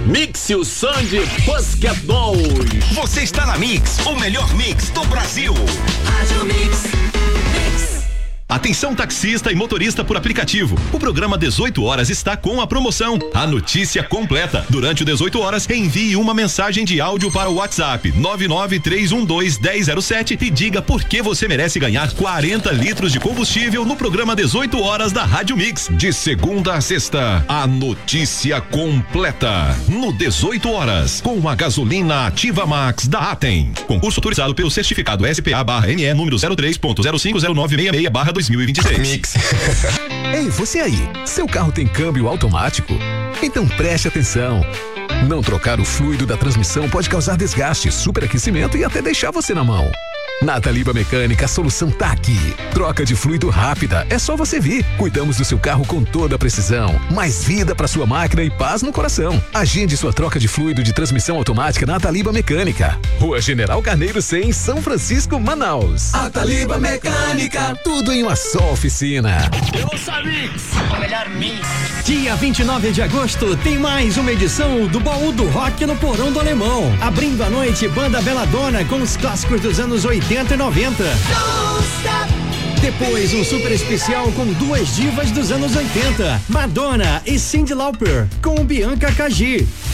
Mix o Sandy Pussycat Dolls. Você está na Mix, o melhor mix do Brasil. Rádio Mix. Atenção taxista e motorista por aplicativo. O programa 18 horas está com a promoção. A notícia completa. Durante o 18 horas, envie uma mensagem de áudio para o WhatsApp 993121007 e diga por que você merece ganhar 40 litros de combustível no programa 18 horas da Rádio Mix. De segunda a sexta, a notícia completa. No 18 horas, com a gasolina Ativa Max da Atem. Concurso autorizado pelo certificado SPA/ME número 03.050966/2026. Mix. Ei, você aí, seu carro tem câmbio automático? Então preste atenção. Não trocar o fluido da transmissão pode causar desgaste, superaquecimento e até deixar você na mão. Na Ataliba Mecânica, a solução tá aqui. Troca de fluido rápida, é só você vir. Cuidamos do seu carro com toda a precisão. Mais vida para sua máquina e paz no coração. Agende sua troca de fluido de transmissão automática na Ataliba Mecânica. Rua General Carneiro 100, São Francisco, Manaus. Ataliba Mecânica. Tudo em uma só oficina. Ouça Mix, O melhor mix. Dia 29 de agosto tem mais uma edição do Baú do Rock no Porão do Alemão. Abrindo a noite, Banda Belladonna com os clássicos dos anos 80 e 90. Depois, um super especial com duas divas dos anos 80, Madonna e Cyndi Lauper, com Bianca Kagi.